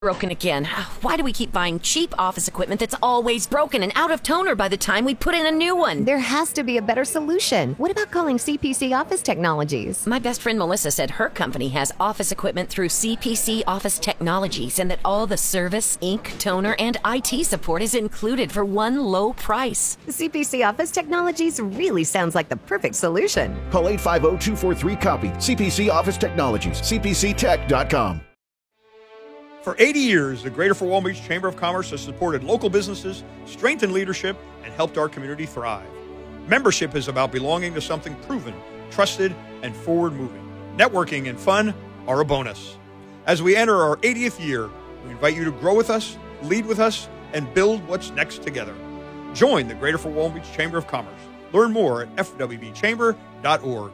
Broken again. Why do we keep buying cheap office equipment that's always broken and out of toner by the time we put in a new one? There has to be a better solution. What about calling CPC Office Technologies? My best friend Melissa said her company has office equipment through CPC Office Technologies and that all the service, ink, toner, and IT support is included for one low price. CPC Office Technologies really sounds like the perfect solution. Call 850-243-COPY. CPC Office Technologies. CPCTech.com. For 80 years, the Greater Fort Walton Beach Chamber of Commerce has supported local businesses, strengthened leadership, and helped our community thrive. Membership is about belonging to something proven, trusted, and forward-moving. Networking and fun are a bonus. As we enter our 80th year, we invite you to grow with us, lead with us, and build what's next together. Join the Greater Fort Walton Beach Chamber of Commerce. Learn more at fwbchamber.org.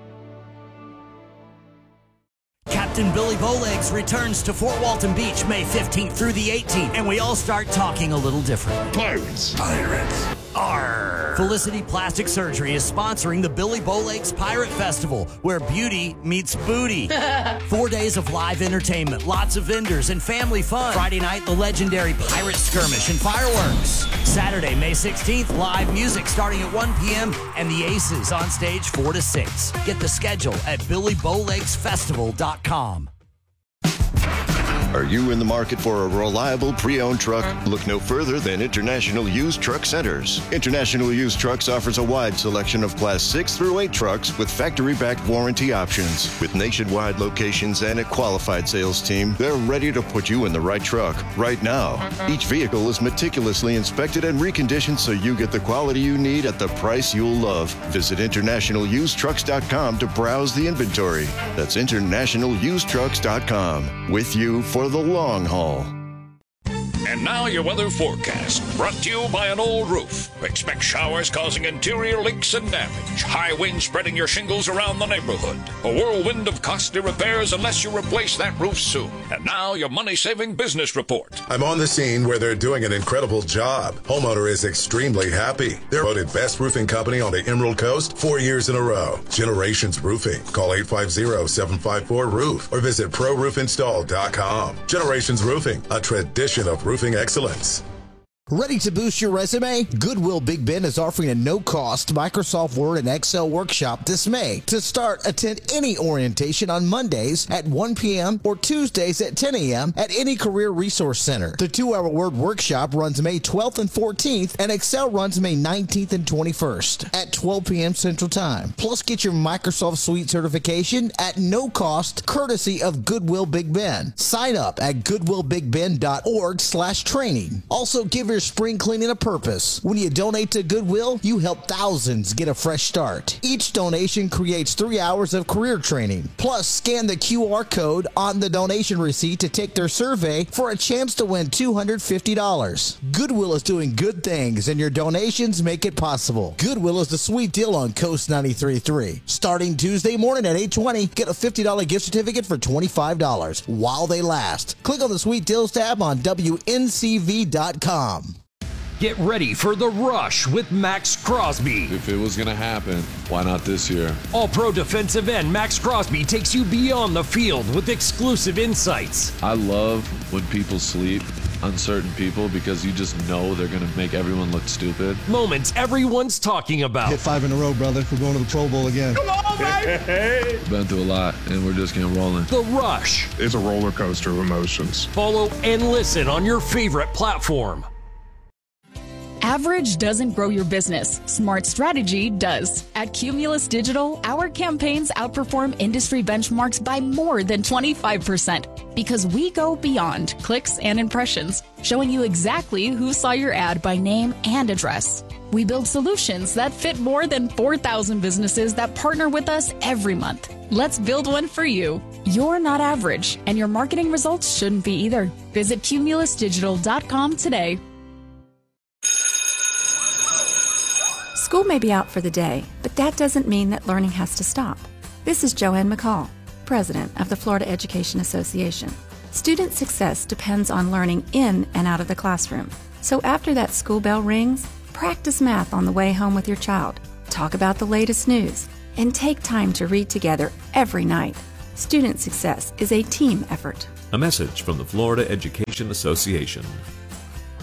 Captain Billy Bowlegs returns to Fort Walton Beach May 15th through the 18th, and we all start talking a little differently. Pirates. Arr! Felicity Plastic Surgery is sponsoring the Billy Bowlegs Pirate Festival, where beauty meets booty. 4 days of live entertainment, lots of vendors, and family fun. Friday night, the legendary Pirate Skirmish and fireworks. Saturday, May 16th, live music starting at 1 p.m. and the Aces on stage 4 to 6. Get the schedule at BillyBowlegsFestival.com. Are you in the market for a reliable pre-owned truck? Look no further than International Used Truck Centers. International Used Trucks offers a wide selection of Class 6 through 8 trucks with factory-backed warranty options. With nationwide locations and a qualified sales team, they're ready to put you in the right truck right now. Each vehicle is meticulously inspected and reconditioned so you get the quality you need at the price you'll love. Visit InternationalUsedTrucks.com to browse the inventory. That's InternationalUsedTrucks.com. With you for the long haul. And now your weather forecast, brought to you by an old roof. Expect showers causing interior leaks and damage. High winds spreading your shingles around the neighborhood. A whirlwind of costly repairs unless you replace that roof soon. And now your money-saving business report. I'm on the scene where they're doing an incredible job. Homeowner is extremely happy. They're voted best roofing company on the Emerald Coast 4 years in a row. Generations Roofing. Call 850-754-ROOF or visit ProRoofInstall.com. Generations Roofing, a tradition of roofing excellence. Ready to boost your resume? Goodwill Big Ben is offering a no-cost Microsoft Word and Excel workshop this May. To start, attend any orientation on Mondays at 1 p.m. or Tuesdays at 10 a.m. at any Career Resource Center. The 2-hour Word workshop runs May 12th and 14th, and Excel runs May 19th and 21st at 12 p.m. Central Time. Plus, get your Microsoft Suite certification at no cost, courtesy of Goodwill Big Ben. Sign up at goodwillbigben.org/training. Also, give your spring cleaning a purpose. When you donate to Goodwill, you help thousands get a fresh start. Each donation creates 3 hours of career training. Plus, scan the QR code on the donation receipt to take their survey for a chance to win $250. Goodwill is doing good things, and your donations make it possible. Goodwill is the sweet deal on Coast 93.3. Starting Tuesday morning at 8:20, get a $50 gift certificate for $25 while they last. Click on the Sweet Deals tab on WNCV.com. Get ready for The Rush with Max Crosby. If it was going to happen, why not this year? All-pro defensive end Max Crosby takes you beyond the field with exclusive insights. I love when people sleep on certain people because you just know they're going to make everyone look stupid. Moments everyone's talking about. Hit 5 in a row, brother. We're going to the Pro Bowl again. Come on, baby! Been through a lot, and we're just getting rolling. The Rush. It's a roller coaster of emotions. Follow and listen on your favorite platform. Average doesn't grow your business. Smart strategy does. At Cumulus Digital, our campaigns outperform industry benchmarks by more than 25% because we go beyond clicks and impressions, showing you exactly who saw your ad by name and address. We build solutions that fit more than 4,000 businesses that partner with us every month. Let's build one for you. You're not average, and your marketing results shouldn't be either. Visit cumulusdigital.com today. School may be out for the day, but that doesn't mean that learning has to stop. This is Joanne McCall, President of the Florida Education Association. Student success depends on learning in and out of the classroom. So after that school bell rings, practice math on the way home with your child, talk about the latest news, and take time to read together every night. Student success is a team effort. A message from the Florida Education Association.